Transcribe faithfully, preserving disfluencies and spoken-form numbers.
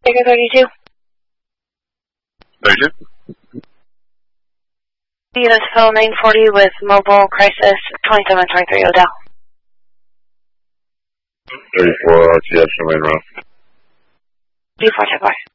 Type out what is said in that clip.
Figure thirty-two. thirty-two? Unit Phil nine forty with mobile crisis twenty-seven twenty-three Odell. thirty-four R T S for main route. D four, check by.